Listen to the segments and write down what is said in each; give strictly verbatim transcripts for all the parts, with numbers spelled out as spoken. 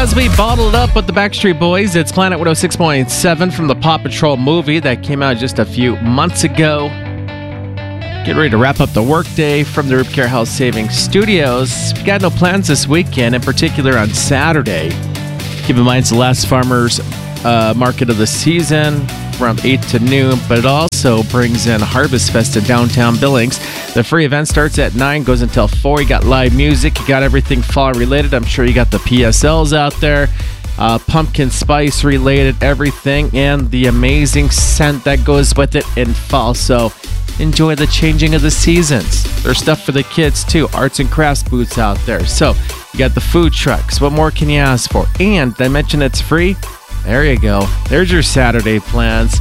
as we bottled up with the Backstreet Boys, it's Planet one oh six point seven from the Paw Patrol movie that came out just a few months ago. Get ready to wrap up the workday from the Root Care Health Savings Studios. We've got no plans this weekend, in particular on Saturday. Keep in mind it's the last farmers uh, market of the season from eight to noon, but it also brings in Harvest Fest in downtown Billings. The free event starts at nine, goes until four. You got live music, you got everything fall related. I'm sure you got the P S Ls out there, uh, pumpkin spice related, everything, and the amazing scent that goes with it in fall. So enjoy the changing of the seasons. There's stuff for the kids too, arts and crafts booths out there. So you got the food trucks. What more can you ask for? And did I mention it's free? There you go. There's your Saturday plans.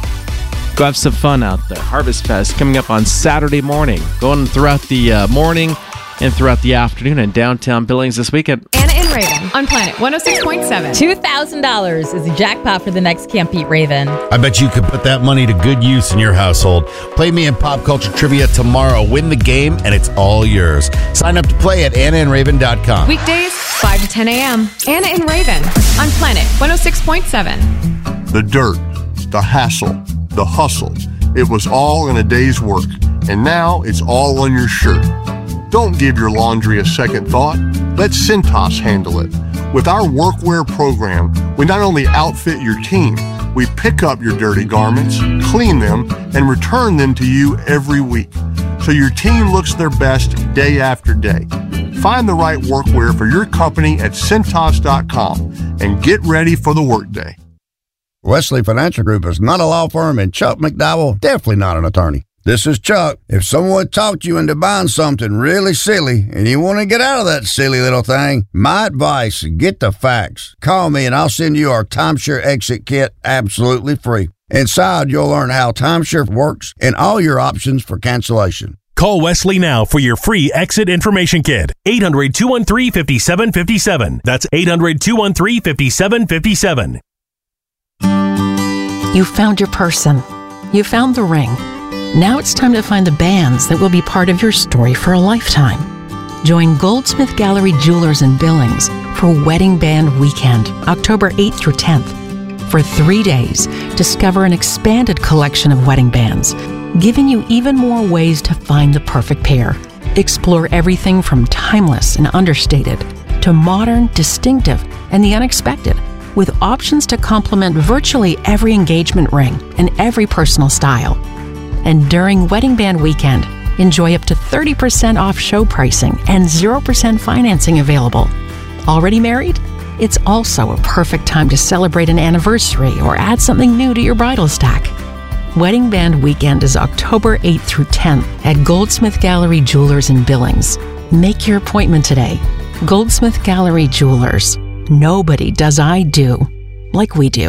Go have some fun out there. Harvest Fest coming up on Saturday morning. Going throughout the uh, morning and throughout the afternoon in downtown Billings this weekend. Anna and Raven on Planet one oh six point seven. two thousand dollars is the jackpot for the next Can't Beat Raven. I bet you could put that money to good use in your household. Play me in Pop Culture Trivia tomorrow. Win the game, and it's all yours. Sign up to play at anna and raven dot com. Weekdays, five to ten a.m. Anna and Raven on Planet one oh six point seven. The dirt, the hassle, the hustle. It was all in a day's work, and now it's all on your shirt. Don't give your laundry a second thought. Let Cintas handle it. With our workwear program, we not only outfit your team, we pick up your dirty garments, clean them, and return them to you every week, so your team looks their best day after day. Find the right workwear for your company at Cintas dot com and get ready for the workday. Wesley Financial Group is not a law firm, and Chuck McDowell, definitely not an attorney. This is Chuck. If someone talked you into buying something really silly and you want to get out of that silly little thing, my advice, get the facts. Call me and I'll send you our timeshare exit kit absolutely free. Inside, you'll learn how timeshare works and all your options for cancellation. Call Wesley now for your free exit information kit. eight hundred, two one three, five seven five seven. That's eight hundred, two one three, five seven five seven. You found your person. You found the ring. Now it's time to find the bands that will be part of your story for a lifetime. Join Goldsmith Gallery Jewelers in Billings for Wedding Band Weekend, October eighth through tenth. For three days, discover an expanded collection of wedding bands, giving you even more ways to find the perfect pair. Explore everything from timeless and understated to modern, distinctive, and the unexpected, with options to complement virtually every engagement ring and every personal style. And during Wedding Band Weekend, enjoy up to thirty percent off show pricing and zero percent financing available. Already married? It's also a perfect time to celebrate an anniversary or add something new to your bridal stack. Wedding Band Weekend is October eighth through tenth at Goldsmith Gallery Jewelers in Billings. Make your appointment today. Goldsmith Gallery Jewelers. Nobody does I do like we do.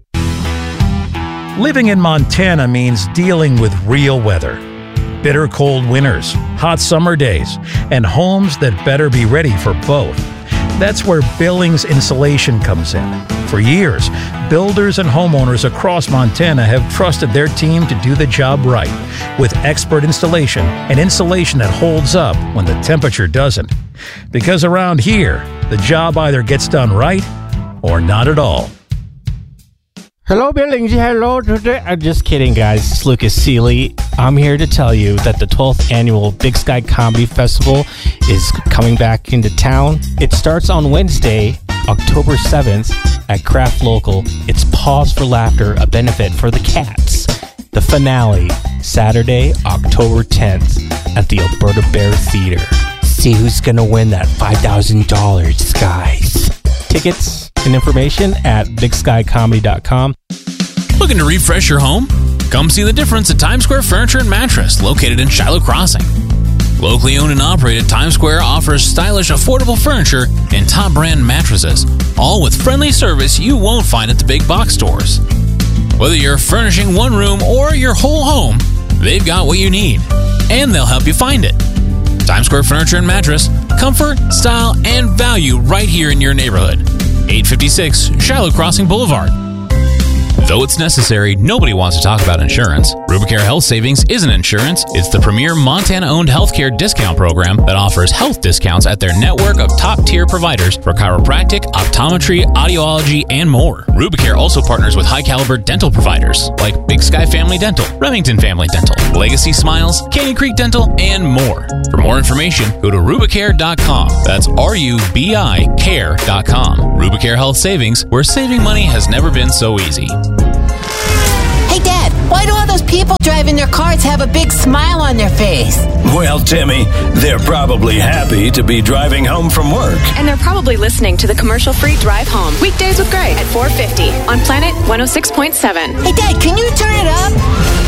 Living in Montana means dealing with real weather. Bitter cold winters, hot summer days, and homes that better be ready for both. That's where Billings Insulation comes in. For years, builders and homeowners across Montana have trusted their team to do the job right, with expert installation and insulation that holds up when the temperature doesn't. Because around here, the job either gets done right or not at all. Hello, Billings. Hello. Today. I'm just kidding, guys. It's Lucas Seeley. I'm here to tell you that the twelfth annual Big Sky Comedy Festival is coming back into town. It starts on Wednesday, October seventh at Craft Local. It's Pause for Laughter, a benefit for the cats. The finale, Saturday, October tenth at the Alberta Bear Theater. See who's going to win that five thousand dollars, guys. Tickets and information at big sky comedy dot com. Looking to refresh your home? Come see the difference at Times Square Furniture and Mattress, located in Shiloh Crossing. Locally owned and operated, Times Square offers stylish, affordable furniture and top brand mattresses, all with friendly service you won't find at the big box stores. Whether you're furnishing one room or your whole home, they've got what you need, and they'll help you find it. Times Square Furniture and Mattress, comfort, style, and value right here in your neighborhood. eight fifty-six Shiloh Crossing Boulevard. Though it's necessary, nobody wants to talk about insurance. Rubicare Health Savings isn't insurance. It's the premier Montana-owned healthcare discount program that offers health discounts at their network of top-tier providers for chiropractic, optometry, audiology, and more. Rubicare also partners with high-caliber dental providers like Big Sky Family Dental, Remington Family Dental, Legacy Smiles, Canyon Creek Dental, and more. For more information, go to rubicare dot com. That's R U B I care dot com. Rubicare Health Savings, where saving money has never been so easy. Hey, Dad, why do all those people driving their cars have a big smile on their face? Well, Timmy, they're probably happy to be driving home from work. And they're probably listening to the commercial-free Drive Home. Weekdays with Greg at four fifty on Planet one oh six point seven. Hey, Dad, can you turn it up?